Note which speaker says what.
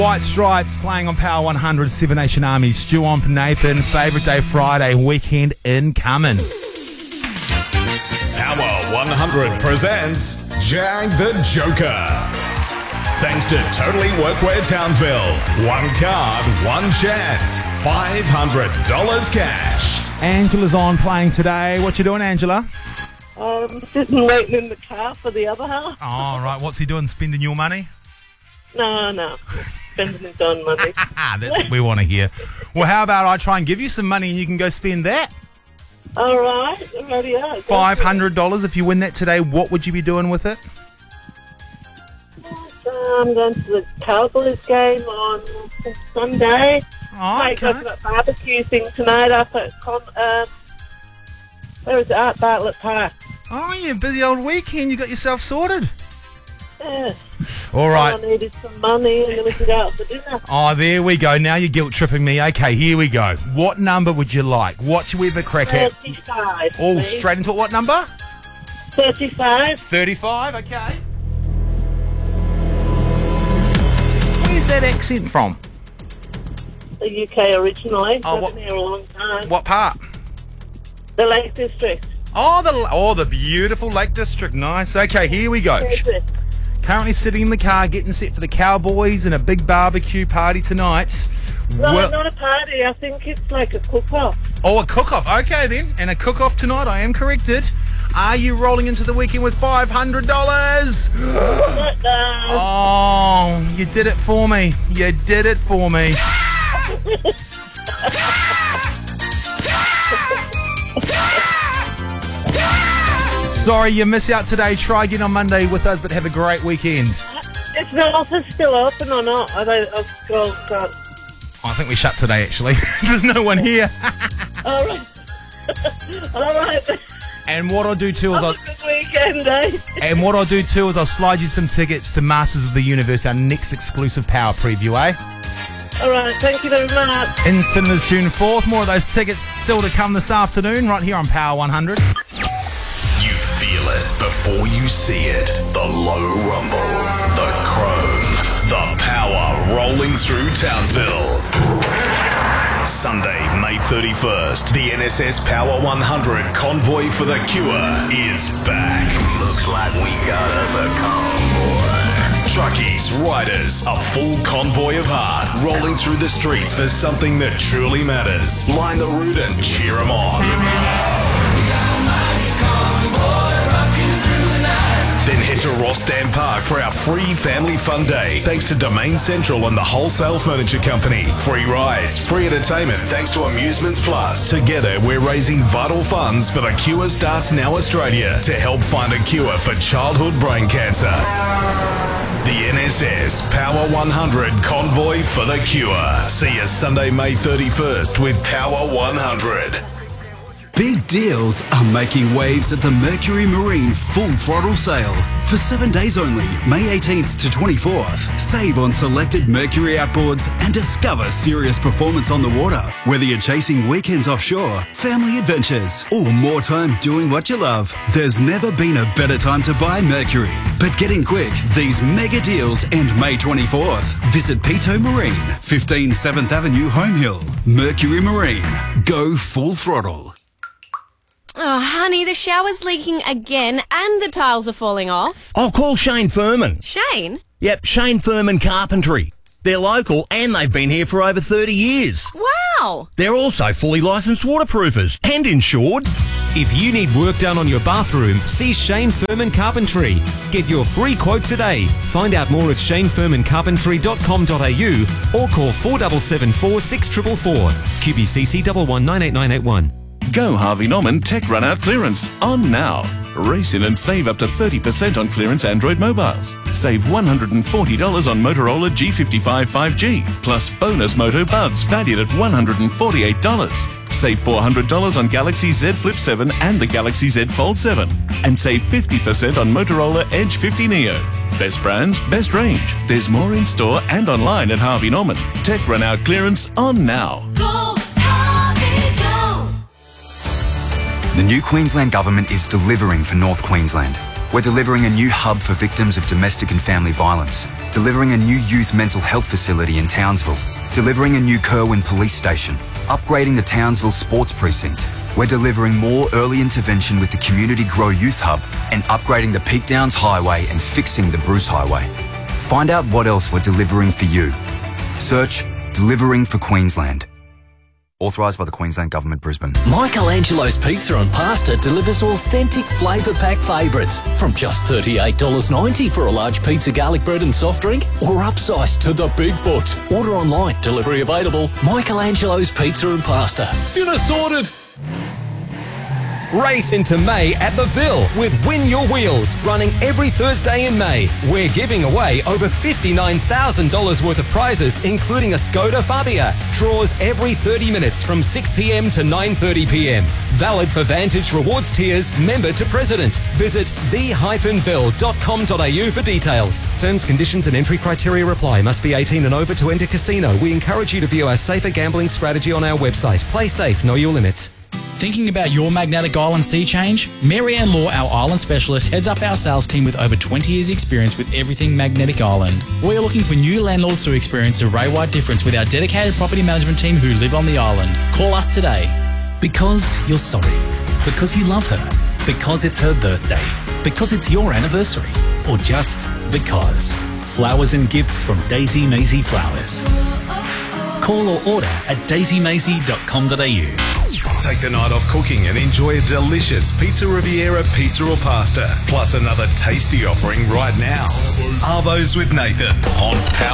Speaker 1: White Stripes playing on Power 100, Seven Nation Army. Stu on for Nathan. Favourite day Friday, weekend incoming.
Speaker 2: Power 100 presents Jag the Joker. Thanks to Totally Workwear Townsville. One card, one chance. $500 cash.
Speaker 1: Angela's on playing today. What you doing, Angela?
Speaker 3: Sitting waiting in the car for the other half.
Speaker 1: Oh, right. What's he doing? Spending your money?
Speaker 3: No. Spending his own money.
Speaker 1: That's what we want to hear. Well, how about I try and give you some money and you can go spend that?
Speaker 3: All right. Radio.
Speaker 1: $500 if you win that today. What would you be doing with it?
Speaker 3: I'm going to the Cowboys game on Sunday.
Speaker 1: Oh, okay.
Speaker 3: I've got a barbecue thing tonight up at where is it? At Bartlett Park.
Speaker 1: Oh, yeah, busy old weekend. You got yourself sorted.
Speaker 3: Yeah.
Speaker 1: All right.
Speaker 3: All I need is some money and then we can go out for dinner.
Speaker 1: Oh, there we go. Now you're guilt-tripping me. Okay, here we go. What number would you like? What should we have a crack at?
Speaker 3: 35.
Speaker 1: Oh,
Speaker 3: please.
Speaker 1: straight into it. What number?
Speaker 3: 35.
Speaker 1: 35, okay. Where's that accent from?
Speaker 3: The UK originally.
Speaker 1: Oh,
Speaker 3: I've been here a long time.
Speaker 1: What part?
Speaker 3: The Lake District.
Speaker 1: Oh, the beautiful Lake District. Nice. Okay, here we go. Currently sitting in the car, getting set for the Cowboys and a big barbecue party tonight.
Speaker 3: No, not a party. I think it's like a cook-off.
Speaker 1: Oh, a cook-off. Okay, then. And a cook-off tonight. I am corrected. Are you rolling into the weekend with $500? Oh, you did it for me. You did it for me. Sorry, you miss out today. Try again on Monday with us, but have a great weekend.
Speaker 3: Is the office still open or not? I
Speaker 1: think we shut today, actually. There's no one here.
Speaker 3: All right. All right.
Speaker 1: And what I'll do too is
Speaker 3: Have a good weekend, eh?
Speaker 1: And what I'll do too is I'll slide you some tickets to Masters of the Universe, our next exclusive Power preview, eh?
Speaker 3: All right, thank you very much.
Speaker 1: In cinemas June 4th. More of those tickets still to come this afternoon, right here on Power 100.
Speaker 2: You feel it before you see it. The low rumble, the chrome, the power rolling through Townsville. Sunday, May 31st, the NSS Power 100 Convoy for the Cure is back. Looks like we got us a convoy. Truckies, riders, a full convoy of heart rolling through the streets for something that truly matters. Line the route and cheer them on. Then head to Rossdam Park for our free family fun day, thanks to Domain Central and the Wholesale Furniture Company. Free rides, free entertainment, thanks to Amusements Plus. Together, we're raising vital funds for The Cure Starts Now Australia to help find a cure for childhood brain cancer. The NSS Power 100 Convoy for the Cure. See you Sunday, May 31st with Power 100.
Speaker 4: Big deals are making waves at the Mercury Marine Full Throttle Sale. For 7 days only, May 18th to 24th, save on selected Mercury outboards and discover serious performance on the water. Whether you're chasing weekends offshore, family adventures, or more time doing what you love, there's never been a better time to buy Mercury. But get in quick, these mega deals end May 24th. Visit Pito Marine, 15 7th Avenue, Home Hill. Mercury Marine. Go full throttle.
Speaker 5: Oh, honey, the shower's leaking again and the tiles are falling off.
Speaker 6: I'll call Shane Furman.
Speaker 5: Shane?
Speaker 6: Yep, Shane Furman Carpentry. They're local and they've been here for over 30 years.
Speaker 5: Wow!
Speaker 6: They're also fully licensed waterproofers and insured.
Speaker 7: If you need work done on your bathroom, see Shane Furman Carpentry. Get your free quote today. Find out more at shanefurmancarpentry.com.au or call 4774 6444. QBCC 119881.
Speaker 8: Go Harvey Norman Tech Run Out Clearance on now. Race in and save up to 30% on clearance Android mobiles. Save $140 on Motorola G55 5G, plus bonus Moto Buds valued at $148. Save $400 on Galaxy Z Flip 7 and the Galaxy Z Fold 7. And save 50% on Motorola Edge 50 Neo. Best brands, best range. There's more in store and online at Harvey Norman. Tech Run Out Clearance on now.
Speaker 9: The new Queensland Government is delivering for North Queensland. We're delivering a new hub for victims of domestic and family violence, delivering a new youth mental health facility in Townsville, delivering a new Kerwin police station, upgrading the Townsville sports precinct. We're delivering more early intervention with the Community Grow Youth Hub and upgrading the Peak Downs Highway and fixing the Bruce Highway. Find out what else we're delivering for you. Search Delivering for Queensland. Authorised by the Queensland Government, Brisbane.
Speaker 10: Michelangelo's Pizza and Pasta delivers authentic flavour pack favourites from just $38.90 for a large pizza, garlic bread and soft drink, or upsized to the Bigfoot. Order online, delivery available. Michelangelo's Pizza and Pasta. Dinner sorted!
Speaker 7: Race into May at the Ville with Win Your Wheels, running every Thursday in May. We're giving away over $59,000 worth of prizes, including a Skoda Fabia. Draws every 30 minutes from 6 p.m. to 9:30 p.m. Valid for Vantage Rewards tiers, member to president. Visit the-ville.com.au for details. Terms, conditions and entry criteria apply. Must be 18 and over to enter casino. We encourage you to view our safer gambling strategy on our website. Play safe, know your limits.
Speaker 11: Thinking about your Magnetic Island sea change? Mary Ann Law, our island specialist, heads up our sales team with over 20 years experience with everything Magnetic Island. We are looking for new landlords to experience a Ray-wide difference with our dedicated property management team who live on the island. Call us today.
Speaker 12: Because you're sorry. Because you love her. Because it's her birthday. Because it's your anniversary. Or just because. Flowers and gifts from Daisy Maisie Flowers. Call or order at daisymaisie.com.au.
Speaker 2: Take the night off cooking and enjoy a delicious Pizza Riviera pizza or pasta, plus another tasty offering right now. Arvos with Nathan on Power.